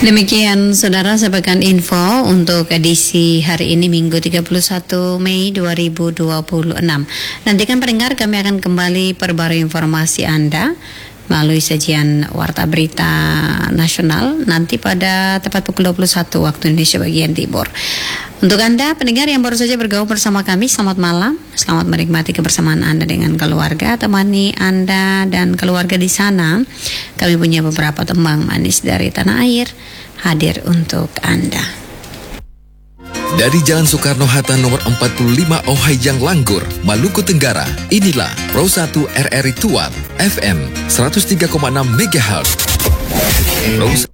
Demikian saudara sebagian info untuk edisi hari ini Minggu 31 Mei 2026. Nantikan pendengar, kami akan kembali perbarui informasi Anda melalui sajian Warta Berita Nasional nanti pada tepat pukul 21 waktu Indonesia bagian Timur. Untuk Anda pendengar yang baru saja bergabung bersama kami, selamat malam. Selamat menikmati kebersamaan Anda dengan keluarga. Temani Anda dan keluarga di sana. Kami punya beberapa tembang manis dari tanah air hadir untuk Anda. Dari Jalan Soekarno-Hatta nomor 45 Ohayjang Langgur, Maluku Tenggara, inilah Pro 1 RRI Tuar FM 103,6 MHz.